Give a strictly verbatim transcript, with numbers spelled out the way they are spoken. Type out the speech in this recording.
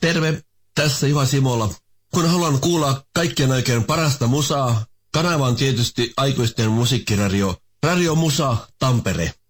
Terve, tässä Juha Simola. Kun haluan kuulla kaikkien oikein parasta musaa, kanava on tietysti aikuisten musiikkiradio, Radio Musa Tampere.